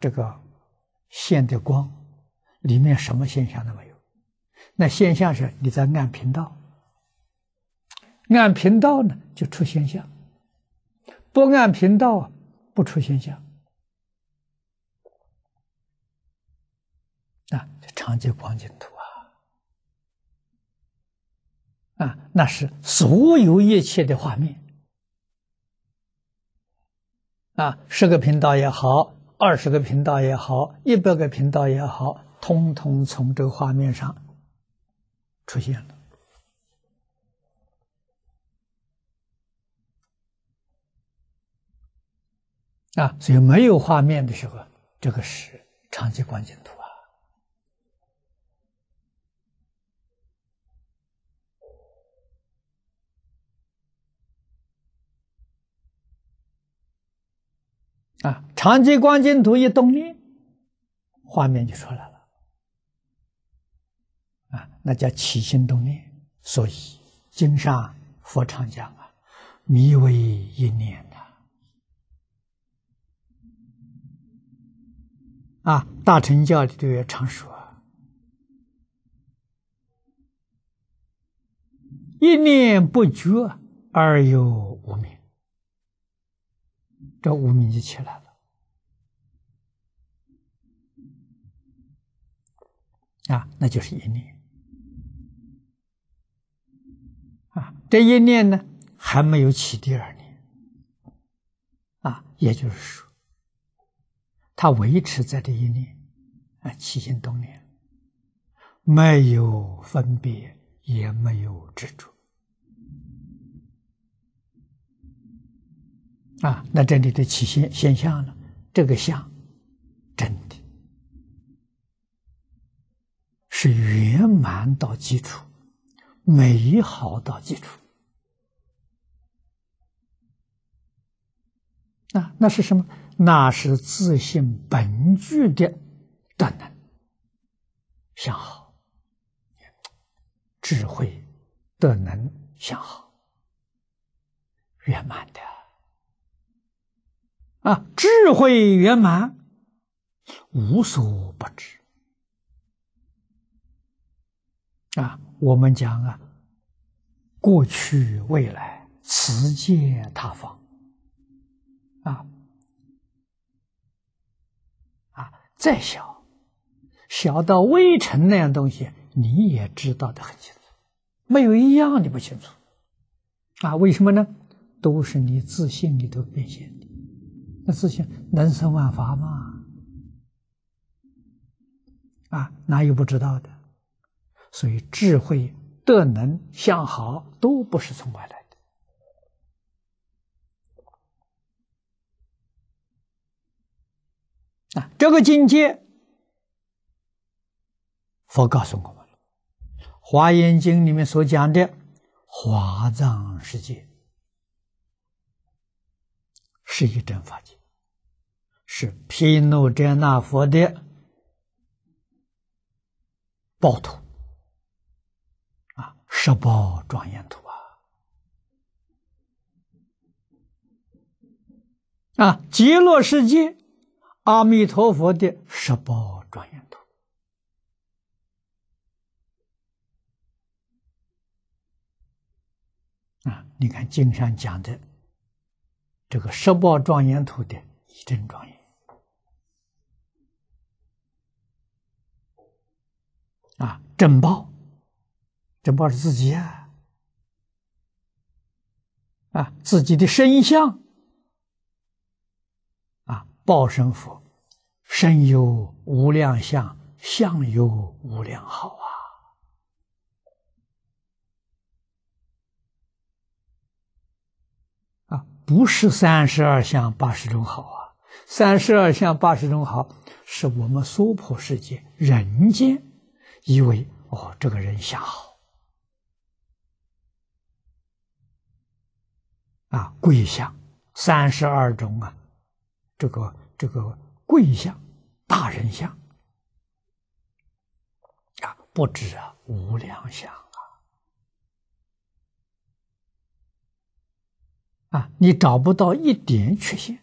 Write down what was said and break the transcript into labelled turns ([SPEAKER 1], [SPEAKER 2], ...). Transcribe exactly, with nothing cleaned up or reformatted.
[SPEAKER 1] 这个线的光里面什么现象都没有。那现象是你在按频道，按频道呢就出现象，不按频道不出现象。啊，常寂光净土啊，啊，那是所有一切的画面啊，十个频道也好，二十个频道也好，一百个频道也好，通通从这个画面上出现了。啊，所以没有画面的时候，这个是常寂光净土啊。啊，常寂光净土一动念，画面就出来了。啊，那叫起心动念。所以经上佛常讲啊，迷为一念呐。啊，大乘教里头也常说，一念不觉而有无明，这无明就起来了。啊，那就是一念。啊，这一念呢还没有起第二念。啊，也就是说，它维持在这一念，啊，起心动念，没有分别，也没有执着。啊，那这里的起现现象呢？这个相真的是圆满到基础，美好到基础。啊，那是什么？那是自性本具的德能、相好、智慧、德能、相好，圆满的。啊，智慧圆满，无所不知。啊，我们讲啊，过去、未来、此界、他方。啊啊，再小，小到微尘那样东西，你也知道的很清楚，没有一样你不清楚。啊，为什么呢？都是你自信里头变现的。那自信能生万法吗？啊，哪有不知道的？所以智慧、德能、相好都不是从外来的。啊，这个境界，佛告诉我们了，《华严经》里面所讲的华藏世界，是一真法界，是毗卢遮那佛的宝土啊，十宝庄严土啊。啊，极乐世界，阿弥陀佛的十宝庄严土。啊，你看经上讲的这个十宝庄严土的一真庄严。啊，珍宝，珍宝是自己啊，啊，自己的身相。啊，报身佛，身有无量相，相有无量好啊。啊，不是三十二相八十种好啊，三十二相八十种好是我们娑婆世界人间以为哦，这个人相好啊，贵相三十二种啊，这个这个贵相、大人相啊，不止啊，无量相啊啊，你找不到一点缺陷